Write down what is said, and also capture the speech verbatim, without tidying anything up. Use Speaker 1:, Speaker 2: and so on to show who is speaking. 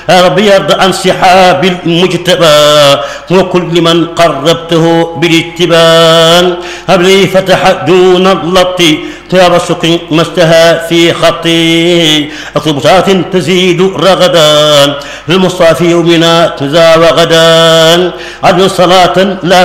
Speaker 1: يا رب يرضى عن صحاب المجتبى وكل من قربته بالاتبان. هب لي فتح دون اللطي يا رشق ما اشتهى في خطي. اكتب ساعة تزيد رغدا للمصطفى يومنا تزا وغدا. عدل صلاة لا